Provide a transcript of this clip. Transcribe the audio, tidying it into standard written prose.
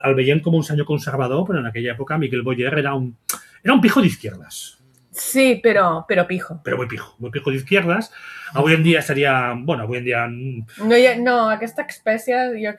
el veiem com un senyor conservador, però en aquella època Miguel Boyer era un pijo d'izquierdas. Sí, pero pijo. Però muy pijo d'izquierdas. Avui en dia seria... Bueno, avui en dia... No, aquesta espècie jo